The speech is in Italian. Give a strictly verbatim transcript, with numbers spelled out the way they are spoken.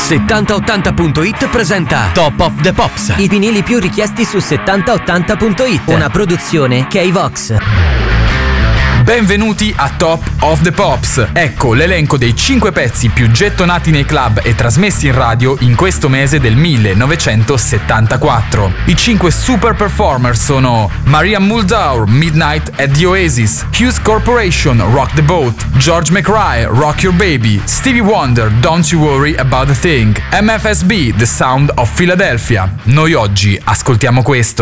settanta ottanta punto it presenta Top of the Pops. I vinili più richiesti su settanta ottanta punto it. Una produzione K-Vox. Benvenuti a Top of the Pops. Ecco l'elenco dei cinque pezzi più gettonati nei club e trasmessi in radio in questo mese del millenovecentosettantaquattro. I cinque super performer sono Maria Muldaur, Midnight at the Oasis, Hughes Corporation, Rock the Boat, George McRae, Rock Your Baby, Stevie Wonder, Don't You Worry About a Thing, M F S B, The Sound of Philadelphia. Noi oggi ascoltiamo questo.